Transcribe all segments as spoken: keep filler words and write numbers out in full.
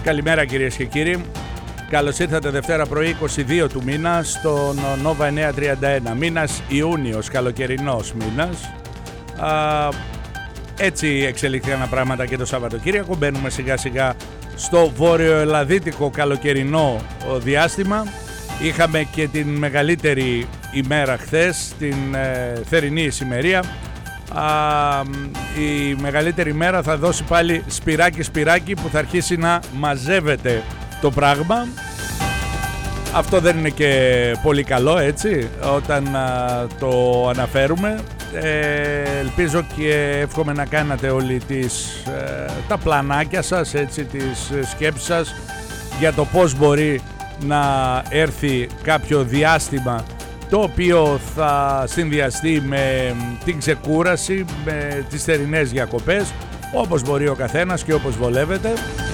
Καλημέρα κυρίες και κύριοι. Καλώς ήρθατε Δευτέρα πρωί είκοσι δύο του μήνα στον Nova εννιακόσια τριάντα ένα. Μήνας Ιούνιος, καλοκαιρινός μήνας. Α, έτσι εξελίχθηκαν τα πράγματα και το Σαββατοκύριακο. Μπαίνουμε σιγά σιγά στο βόρειο-ελλαδίτικο καλοκαιρινό διάστημα. Είχαμε και την μεγαλύτερη ημέρα χθες, την ε, θερινή ησημερία. Α, η μεγαλύτερη ημέρα θα δώσει πάλι σπυράκι σπυράκι που θα αρχίσει να μαζεύεται το πράγμα. Αυτό δεν είναι και πολύ καλό, έτσι, όταν α, το αναφέρουμε. ε, Ελπίζω και εύχομαι να κάνατε όλοι τις, ε, τα πλανάκια σας, έτσι, τις σκέψεις σας για το πώς μπορεί να έρθει κάποιο διάστημα το οποίο θα συνδυαστεί με την ξεκούραση, με τις θερινές διακοπές, όπως μπορεί ο καθένας και όπως βολεύεται.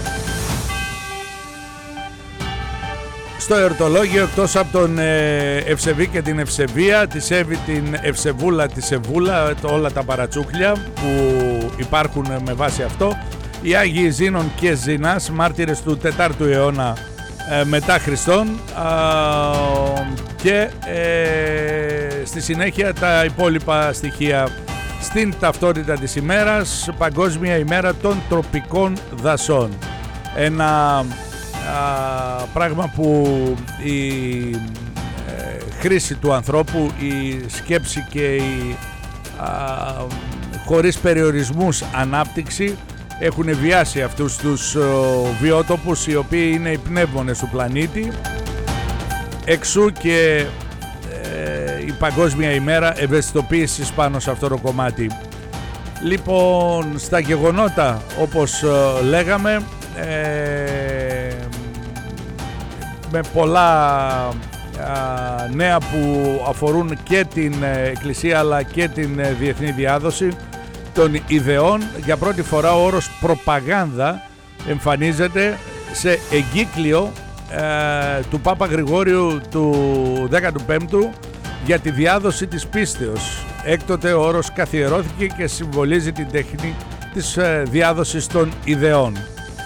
Στο εορτολόγιο, εκτός από τον ε, Ευσεβή και την Ευσεβία, τη Εύη, την Ευσεβούλα, τη Σεβούλα, όλα τα παρατσούκλια που υπάρχουν με βάση αυτό, οι Άγιοι Ζήνων και Ζήνας, μάρτυρες του τετάρτου αιώνα ε, μετά Χριστόν, α, και ε, στη συνέχεια τα υπόλοιπα στοιχεία στην ταυτότητα της ημέρας, Παγκόσμια ημέρα των τροπικών δασών. Ένα α, πράγμα που η ε, χρήση του ανθρώπου, η σκέψη και η α, χωρίς περιορισμούς ανάπτυξη έχουν βιάσει αυτούς τους ο, βιότοπους, οι οποίοι είναι οι πνεύμονες του πλανήτη. Εξού και ε, η Παγκόσμια ημέρα ευαισθητοποίησης πάνω σε αυτό το κομμάτι. Λοιπόν, στα γεγονότα, όπως ε, λέγαμε, ε, με πολλά ε, νέα που αφορούν και την Εκκλησία αλλά και την ε, διεθνή διάδοση των ιδεών, για πρώτη φορά ο όρος προπαγάνδα εμφανίζεται σε εγκύκλιο ε, του Πάπα Γρηγόριου του δέκατου πέμπτου για τη διάδοση της πίστεως. Έκτοτε ο όρος καθιερώθηκε και συμβολίζει την τέχνη της ε, διάδοσης των ιδεών.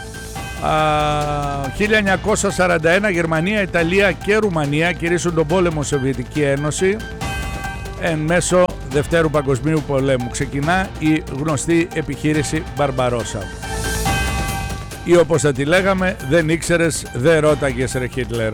Α, χίλια εννιακόσια σαράντα ένα Γερμανία, Ιταλία και Ρουμανία κηρύσσουν τον πόλεμο Σοβιετική Ένωση εν μέσω Δευτέρου Παγκοσμίου Πολέμου. Ξεκινά η γνωστή επιχείρηση Μπαρμπαρόσα, ή όπως θα τη λέγαμε, δεν ήξερες, δεν ρώταγες ρε Χίτλερ.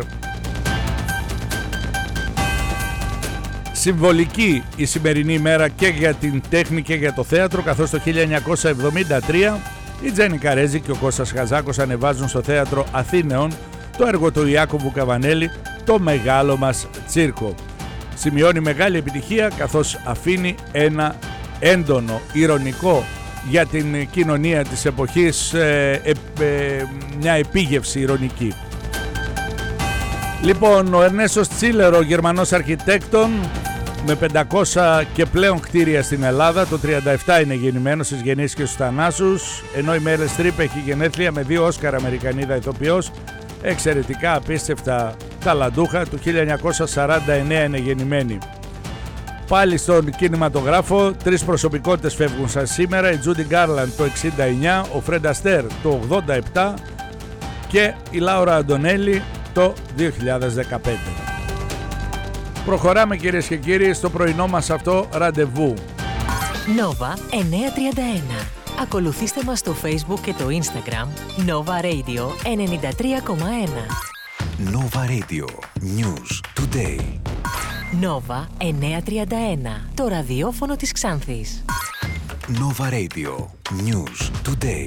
Συμβολική η σημερινή ημέρα και για την τέχνη και για το θέατρο, καθώς το χίλια εννιακόσια εβδομήντα τρία η Τζένι Καρέζη και ο Κώστας Χαζάκος ανεβάζουν στο θέατρο Αθήνεων το έργο του Ιάκωβου Καβανέλη, το μεγάλο μας τσίρκο. Σημειώνει μεγάλη επιτυχία καθώς αφήνει ένα έντονο, ηρωνικό για την κοινωνία της εποχής, ε, ε, ε, μια επίγευση ηρωνική. Λοιπόν, ο Ερνέστος Τσίλερο, Γερμανός αρχιτέκτον με πεντακόσια και πλέον κτίρια στην Ελλάδα, το τριάντα επτά είναι γεννημένος, στις γεννήσεις και στους θανάσους, ενώ η Μέριλ Στριπ έχει γενέθλια με δύο Όσκαρ, Αμερικανίδα ηθοποιός, εξαιρετικά απίστευτα ταλαντούχα, του χίλια εννιακόσια σαράντα εννέα είναι γεννημένη. Πάλι στον κινηματογράφο, τρεις προσωπικότητες φεύγουν σαν σήμερα, η Τζούντι Γκάρλαντ το εξήντα εννέα, ο Φρεντ Αστέρ το ογδόντα επτά και η Λάουρα Αντωνέλη το δύο χιλιάδες δεκαπέντε. Προχωράμε κυρίες και κύριοι στο πρωινό μας αυτό ραντεβού. Nova εννιακόσια τριάντα ένα. Ακολουθήστε μας στο Facebook και το Instagram Nova Radio ενενήντα τρία κόμμα ένα. Nova Radio News Today. Nova εννιακόσια τριάντα ένα. Το ραδιόφωνο της Ξάνθης. Nova Radio News Today.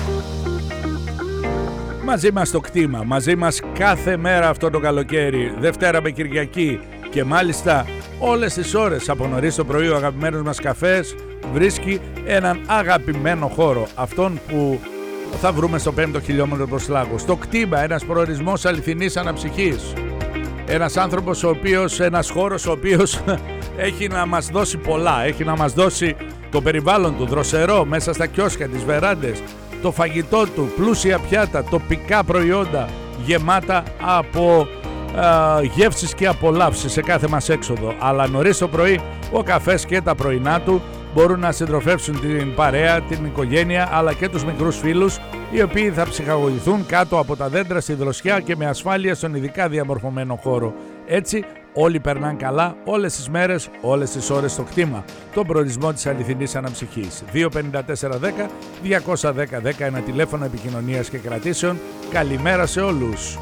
Μαζί μας το κτήμα, μαζί μας κάθε μέρα αυτό το καλοκαίρι, Δευτέρα με Κυριακή, και μάλιστα όλες τις ώρες από νωρίς το πρωί ο αγαπημένος μας καφές βρίσκει έναν αγαπημένο χώρο, αυτόν που θα βρούμε στο πέμπτο χιλιόμετρο προς Λάγος. Το κτήμα, ένας προορισμός αληθινής αναψυχής, ένας άνθρωπος ο οποίος, ένας χώρος ο οποίος έχει να μας δώσει πολλά, έχει να μας δώσει το περιβάλλον του, δροσερό, μέσα στα κιόσκα, τις βεράντες, το φαγητό του, πλούσια πιάτα, τοπικά προϊόντα, γεμάτα από α, γεύσεις και απολαύσεις σε κάθε μας έξοδο. Αλλά νωρίς το πρωί ο καφές και τα πρωινά του μπορούν να συντροφεύσουν την παρέα, την οικογένεια αλλά και τους μικρούς φίλους, οι οποίοι θα ψυχαγωγηθούν κάτω από τα δέντρα στη δροσιά και με ασφάλεια στον ειδικά διαμορφωμένο χώρο. Έτσι όλοι περνάνε καλά όλες τις μέρες, όλες τις ώρες στο κτήμα. Τον προορισμό της αληθινής αναψυχής. δύο πέντε τέσσερα δέκα διακόσια δέκα δέκα, ένα τηλέφωνο επικοινωνίας και κρατήσεων. Καλημέρα σε όλους.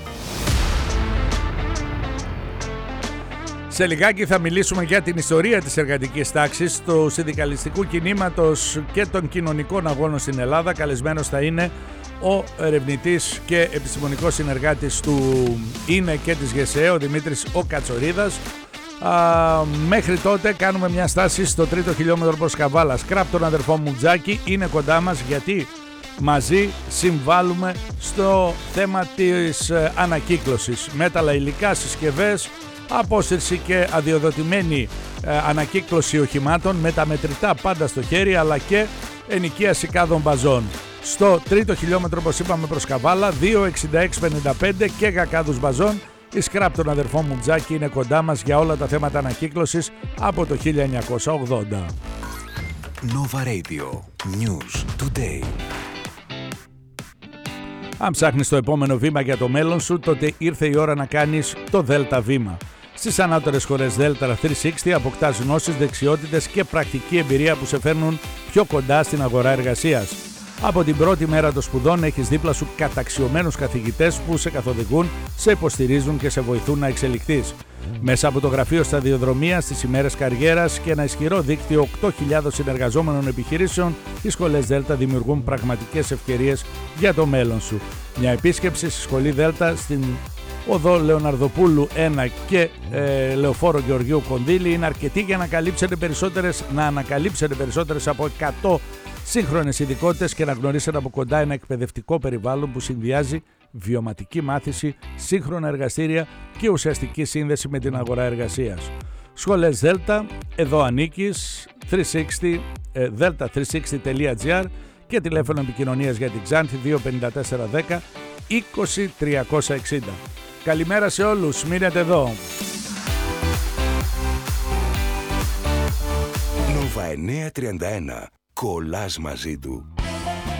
Σε λιγάκι θα μιλήσουμε για την ιστορία της εργατικής τάξης, του συνδικαλιστικού κινήματος και των κοινωνικών αγώνων στην Ελλάδα. Καλεσμένος θα είναι ο ερευνητής και επιστημονικός συνεργάτης του ΙΝΕ και της ΓΕΣΕΕ, ο Δημήτρης ο Κατσορίδας. Α, μέχρι τότε κάνουμε μια στάση στο τρίτο χιλιόμετρο προς Καβάλα. Σκραπ τον αδερφό μου Τζάκη είναι κοντά μας, γιατί μαζί συμβάλλουμε στο θέμα της ανακύκλωσης. Μέταλλα, υλικά, συσκευές, απόσυρση και αδειοδοτημένη ε, ανακύκλωση οχημάτων με τα μετρητά πάντα στο χέρι, αλλά και ενοικίαση κάδων μπαζών. Στο τρίτο χιλιόμετρο, όπως είπαμε, προς Καβάλα, δύο εξήντα έξι πενήντα πέντε και γακάδους μπαζών. Η Σκραπ των αδερφών μου Τζάκη είναι κοντά μας για όλα τα θέματα ανακύκλωσης από το χίλια εννιακόσια ογδόντα. Nova Radio News Today. Αν ψάχνεις το επόμενο βήμα για το μέλλον σου, τότε ήρθε η ώρα να κάνεις το Δέλτα βήμα. Στις ανώτερες σχολές Δέλτα τριακόσια εξήντα αποκτάς γνώσεις, δεξιότητες και πρακτική εμπειρία που σε φέρνουν πιο κοντά στην αγορά εργασίας. Από την πρώτη μέρα των σπουδών έχεις δίπλα σου καταξιωμένους καθηγητές που σε καθοδηγούν, σε υποστηρίζουν και σε βοηθούν να εξελιχθείς. Μέσα από το γραφείο σταδιοδρομίας, στις ημέρες καριέρας και ένα ισχυρό δίκτυο οκτώ χιλιάδες συνεργαζόμενων επιχειρήσεων, οι σχολές Δέλτα δημιουργούν πραγματικές ευκαιρίες για το μέλλον σου. Μια επίσκεψη στη σχολή Δέλτα στην οδό Λεωναρδοπούλου ένα και ε, Λεωφόρο Γεωργίου Κονδύλη είναι αρκετή για να, περισσότερες, να ανακαλύψετε περισσότερες από εκατό σύγχρονες ειδικότητες και να γνωρίσετε από κοντά ένα εκπαιδευτικό περιβάλλον που συνδυάζει βιωματική μάθηση, σύγχρονα εργαστήρια και ουσιαστική σύνδεση με την αγορά εργασίας. Σχολές Δέλτα, εδώ ανήκεις, τριακόσια εξήντα, ε, δέλτα τριακόσια εξήντα τελεία τζι άρ και τηλέφωνο επικοινωνίας για την Ξάνθη δύο πέντε τέσσερα δέκα είκοσι τριακόσια εξήντα. Καλημέρα σε όλους, μείνετε εδώ. Nova εννιακόσια τριάντα ένα. Κολλάς μαζί του.